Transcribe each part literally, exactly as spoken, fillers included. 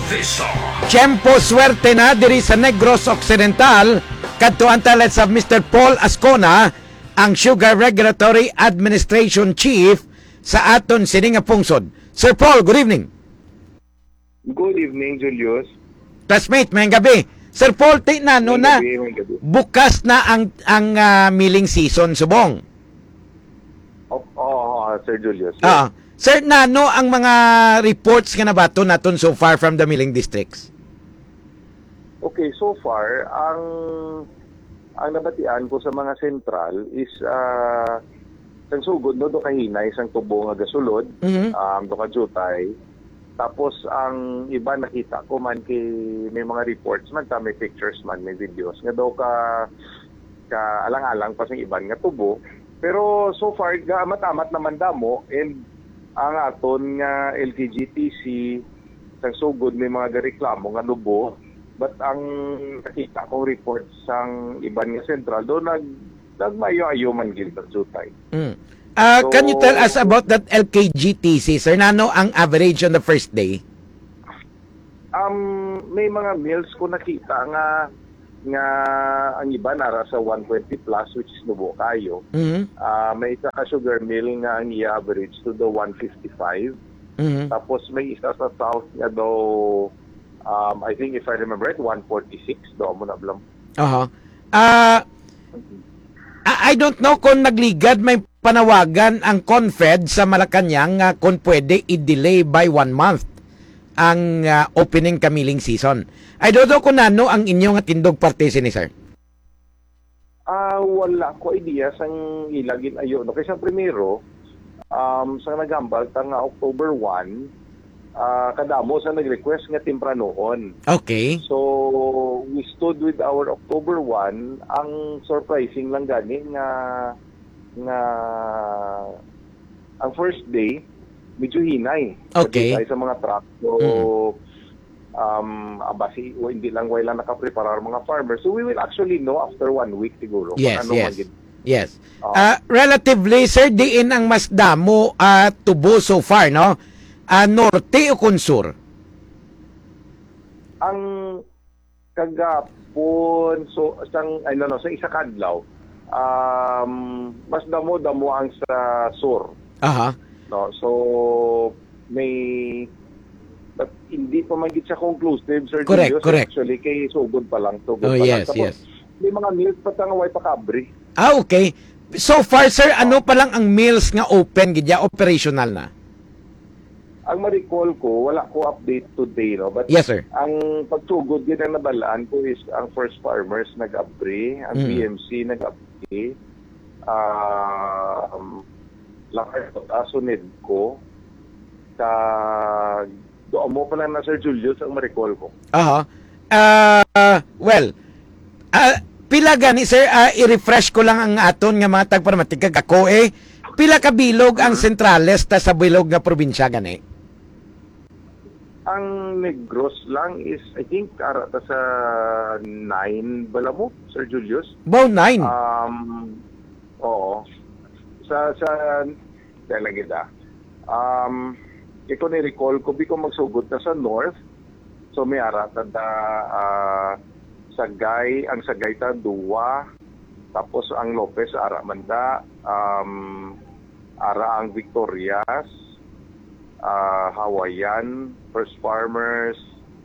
Vista. Tiyempo swerte na diri sa Negros Occidental kadtuan talet sa Mister Paul Ascona, ang Sugar Regulatory Administration Chief sa aton sini nga pungsod. Sir Paul, good evening. Good evening, Julius. Classmate, may gabi. Sir Paul, ti na no na Gabi, may gabi. bukas na ang ang ah, milling season subong. Oh, oh, oh, Sir Julius. Ah, sir, nano ang mga reports nga nabato naton so far from the milling districts? Okay, so far, ang ang nabatian ko sa mga sentral is uh, sang sugod no do kahinay sang tubo nga gasulod, Mhm. um do ka jutay. Tapos ang iba nakita ko man kay may mga reports man ta, may pictures man, may videos nga do ka ka alang-alang pa sa iban nga tubo. Pero so far ga matamat naman damo, and ang aton nga L K G T C sang sugod may mga reklamo nga lubo. But ang nakita kong reports sang iban nga sentral do nag nagmayo-ayo man gid sa jutay. Mm. Uh, So- can you tell us about that L K G T C, sir? Nano ang average on the first day? Um may mga mills ko nakita nga nga ang iba nara sa one twenty plus, which is lubo kayo. Mhm. Ah, may isa ka sugar mill nga ang i-average to the one fifty-five. Mhm. Tapos may isa sa south nga daw, um, I think if I remember right, one forty-six daw mo na blam. Aha. Ah, I I don't know kung nagligad may panawagan ang Confed sa Malacañang nga kung pwede i-delay by one month ang ah, opening kamiling season. I don't know kung nano ang inyong tindog parte sini, sir. Ah, wala ko idea sang ilagin ayo. No, kaysa primero, um, sa nagambal ta nga October one, ah, kadamo sa nag-request nga tempranoon. Okay. So, we stood with our October one. Ang surprising lang gani nga nga ang first day medyo hinay. Okay. Kasi sa mga truck. So, um, abasi, o hindi lang wala nakaprepare ang mga farmers. So, we will actually know after one week siguro. kung Yes, ano yes. magiging- Yes. Ah. Ah, relatively, sir, diin ang mas damo at tubo so far, no? Ah, norte o kunsur? Ang kagapon, so, sang, ano, no, sa isa kadlaw, um, mas damo-damo ang sa sur. Aha. No, so may but hindi pa magit siya conclusive, Sir Correct, Julius. correct. Actually kay sugod pa lang, sugod Oh, pa yes, lang. Tapos, yes. may mga mills pa tanga way pa kabri. Ah, okay. So far, sir, ano pa lang ang mills nga open, gidya, operational na? Ang ma-recall ko, wala ko update today, no, but Yes, sir. ang pagsugod yun ang nabalaan ko is ang First Farmers nag-abri, ang Mm. B M C nag-abri, um, lakay asunid ko, sa doon mo pa lang na Sir Julius ang ma-recall ko. Aha. Ah, well, ah, pila gani, sir, ah, i-refresh ko lang ang aton nga mga tagparamatikag ako eh. Pila ka bilog ang sentrales ta sa bilog nga probinsya gani? Ang Negros lang is, I think, karata sa nine bala mo, Sir Julius. Bow nine. Um, oo. Sa, sa, dahil lang kita. Um, ito ni-recall ko, biko magsugod na sa north. So, may arata na uh, Sagay, ang Sagay ta, Duwa. Tapos, ang Lopez, Ara Manda. Um, Ara ang Victorias. Uh, Hawaiian, First Farmers,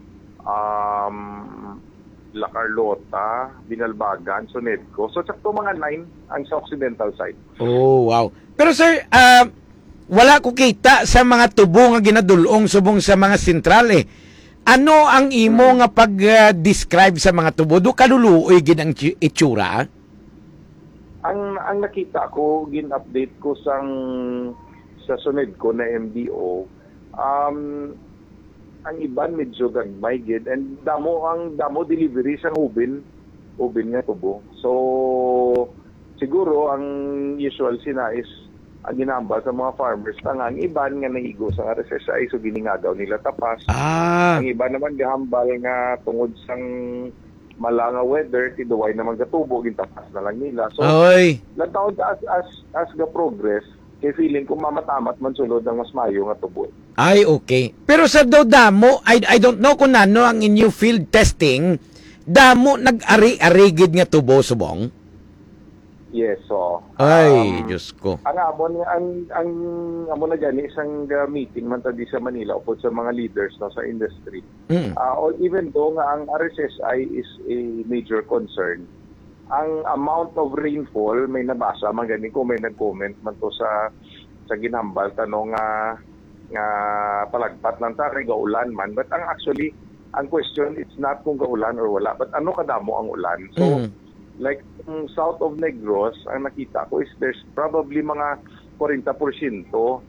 um, La Carlota, Binalbagan, Sonedco. So, sakto mga nine ang sa occidental side. Oh, wow. Pero sir, ah, wala ko kita sa mga tubo nga ginadulong subong sa mga sentral eh. Ano ang imo nga pag-describe sa mga tubo? Do kaluluoy gid ang tsi- itsura? ah? Ang ang nakita ko, gin-update ko sang sa Sonedco na M D O, um, ang iban medyo gagmay gid, and damo ang damo delivery sa ubin, ubin nga tubo. So siguro ang usual sina is ang ginamba sa mga farmers tang ang iban nga nahigo sa R S S I, so giningagaw nila tapas. Ah, Ang iba naman gihambal nga tungod sang malanga weather, tiduway naman gatubo, gintapas na lang nila. So oy. lantaon as as as ga progress, kay feeling ko mamatamat man sulod ang mas mayo nga tubo. Ay, okay. Pero sa daw damo, I, I don't know kung ano ang inyong field testing, damo nag-ari-arigid nga tubo, subong? Yes, so Ay, um, Diyos ko. ang amon ang ang amo na gani isang uh, meeting man tadi sa Manila upod sa mga leaders no sa industry. Mm. Uh, or even though nga ang R S S I is a major concern, ang amount of rainfall may nabasa man gani ko may nag-comment man to sa sa ginambal tanong nga nga palagpat lang ta kay gaulan man, but ang actually ang question it's not kung gaulan or wala but ano kadamo ang ulan. So Mm. like um, south of Negros, ang nakita ko is there's probably mga forty percent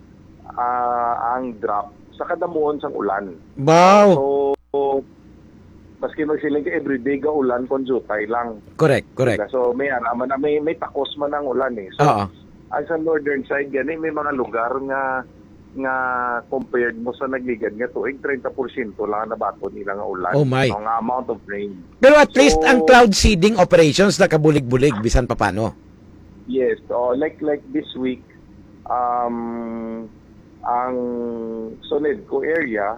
uh, ang drop sa kadamuon sang ulan. Wow. So, maski magsiling ka everyday ga ulan kon jutay lang. Correct, correct. So may ara man may may takos man ang ulan eh. So Oo. ang sa northern side gani may mga lugar nga nga compared mo sa nagligad nga tuig thirty percent lang nabato nila nga ulan. Oh my. Ang amount of rain. Pero at least So, ang cloud seeding operations nakabulig-bulig bisan pa paano. Yes, so like like this week, um, ang Sonedco area,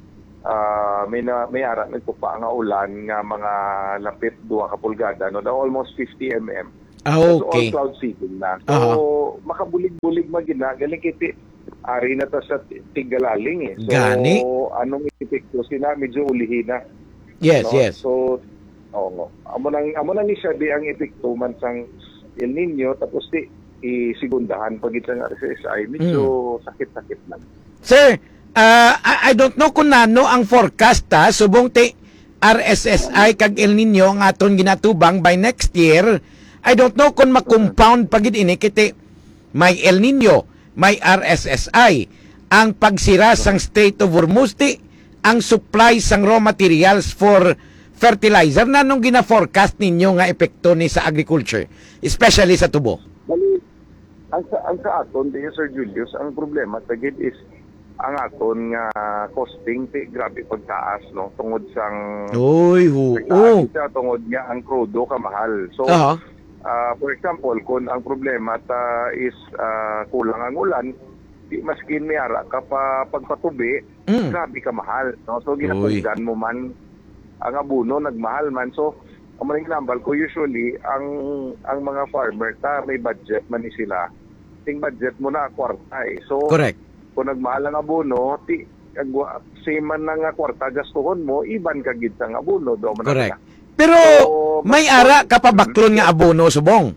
uh, may na, may ara nagpupa nga ulan nga mga lapit duwa ka pulgada, no, na almost fifty millimeters. Ah, So okay. all cloud seeding na. So Aha. makabulig-bulig magina, galing kiti ari na ta sa tigalaling eh. So Gani? anong epekto sina medyo ulihin na. Yes, no? yes. So oo. Amo nang amo nang ni siya di ang epekto man sang El Nino tapos di isigundahan pag ito nga R S S I medyo Hmm. sakit-sakit lang. Sir, uh, I, I don't know kung nano ang forecast ta subong ti R S S I kag El Nino ang aton ginatubang by next year. I don't know kung makompound pagid ini kiti may El Nino, may R S S I. Ang pagsira sang Strait of Hormuz ti ang supply sang raw materials for fertilizer na nung gina-forecast ninyo nga epekto ni sa agriculture, especially sa tubo. Bali, ang sa, ang sa aton di Sir Julius, ang problema tagid is ang aton nga costing ti grabe pagtaas no tungod sang Uy, oo. nagtaas siya tungod nga ang krudo ka mahal. So Oo. Uh, for example, kung ang problema ta is uh, kulang ang ulan, di maskin may ara ka pa pagpatubi, Mm. grabe ka mahal. No? So ginapugdan mo man ang abono, nagmahal man. So ang maring nambal ko usually, ang ang mga farmer ta may budget man ni sila. Ting budget mo na kwarta eh. So Correct. kung nagmahal ang abono, ti agwa same man na nga kwarta gastuhon mo, iban ka gid sa abono do man. Correct. Pero So, may ara ka pa baklon nga abono subong.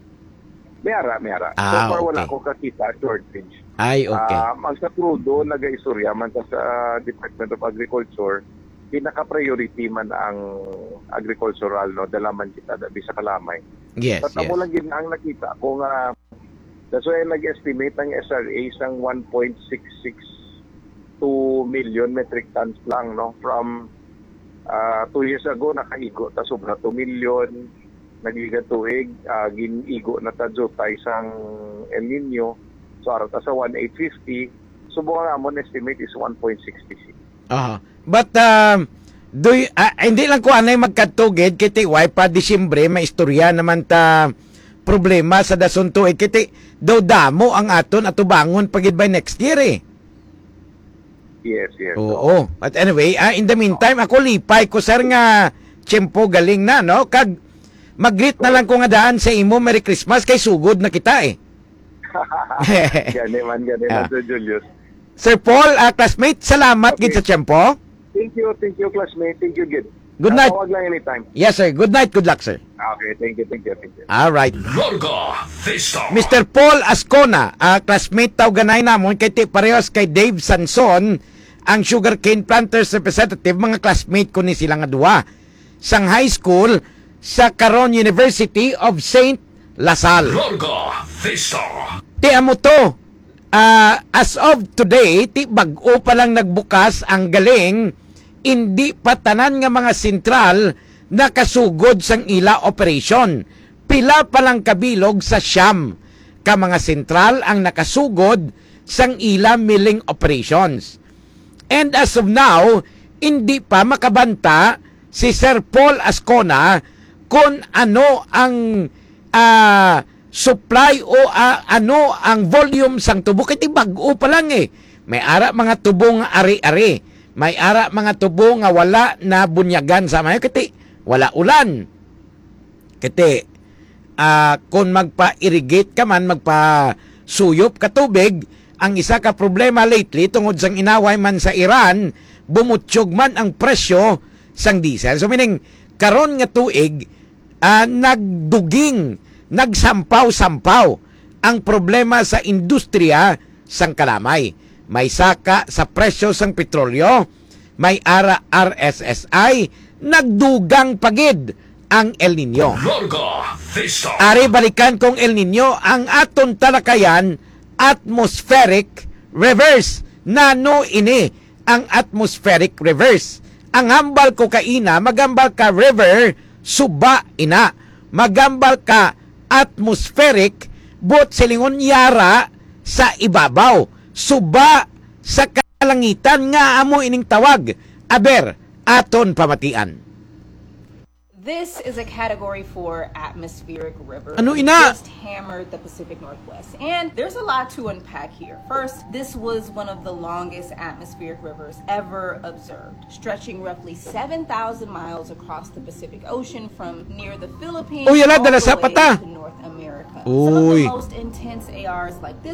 May ara, may ara. Ah, so far wala okay. ko kakita shortage. Ay, okay. Um, ang sa crudo, nag-istorya man sa, sa Department of Agriculture, pinaka-priority man ang agricultural, no? Dala man kita, dabi sa kalamay. Yes, At yes. amo lang gina ang nakita ko nga, that's why nag-estimate ang S R A sang one point six six two million metric tons lang, no? From uh, two years ago, nakaigo, ta sobra two million, nagliga tuig, uh, ginigo na ta jutay sang El Nino, so ara ta sa one eight fifty, subukan nga mo estimate is one point six six. Aha. But um do y- ah, hindi lang ko anay magkatugid kiti way pa Disyembre may istorya naman ta problema sa dason tuig kiti daw damo ang aton atubangon pagid by next year eh. Yes, yes. Oo. But anyway, ah, in the meantime ako lipay ko sir nga tiyempo galing na no kag maglit na lang ko nga daan sa imo Merry Christmas kay sugod na kita eh. Gani man, gani man, Ah. Sir Julius. Sir Paul, ah, classmate, salamat Okay. gid sa tiyempo. Thank you, thank you, classmate. Thank you, good. Good night. Tawag lang anytime. Yes sir. Good night, good luck sir. Okay, thank you, thank you, thank you. All right. Larga Vista. Mister Paul Ascona, ah, classmate taw ganay namon kay ti parehas kay Dave Sanson, ang sugarcane planters representative, mga classmate ko ni sila nga duwa sang high school sa Caron University of Saint Lasal. Larga Vista. Ti amo to, ah, as of today, ti bag-o pa lang nagbukas ang galing, hindi pa tanan nga mga sentral na kasugod sang ila operation. Pila pa lang kabilog sa siyam ka mga sentral ang nakasugod sang ila milling operations. And as of now, hindi pa makabanta si Sir Paul Ascona kung ano ang ah, supply o ah, ano ang volume sang tubo. Kaya bag-o pa lang eh. May ara mga tubo nga ari-ari. May ara mga tubo nga wala na bunyagan sa mga kiti. Wala ulan. Kiti, ah, kung magpa-irrigate ka man, magpa-suyop ka tubig, ang isa ka problema lately, tungod sang inaway man sa Iran, bumutsyog man ang presyo sang diesel. So meaning, karon nga tuig, ah, nagduging, nagsampaw-sampaw ang problema sa industriya sang kalamay. May saka sa presyo sang petrolyo, may ara R S S I, nagdugang pagid ang El Nino. Larga Vista. Ari balikan kong El Nino, ang aton talakayan, atmospheric reverse. Nano ini ang atmospheric reverse. Ang hambal ko kaina, magambal ka river, suba ina. Magambal ka atmospheric, bot silingon yara sa ibabaw. Suba sa kalangitan nga amo ining tawag. Aber, aton pamatian. This is a category four atmospheric river. Ano, that ina? Just hammered the Pacific Northwest. And there's a lot to unpack here. First, this was one of the longest atmospheric rivers ever observed, stretching roughly seven thousand miles across the Pacific Ocean from near the Philippines Uy, ala, all dala the sa way pata. to North America. Some of Uy. the most intense A Rs like this